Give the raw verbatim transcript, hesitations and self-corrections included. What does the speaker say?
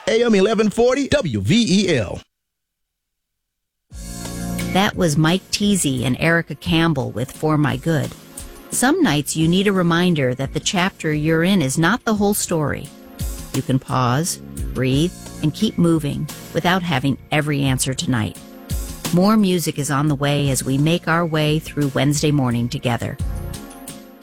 A M eleven forty W V E L. That was Mike Teasy and Erica Campbell with For My Good. Some nights you need a reminder that the chapter you're in is not the whole story. You can pause, breathe, and keep moving without having every answer tonight. More music is on the way as we make our way through Wednesday morning together.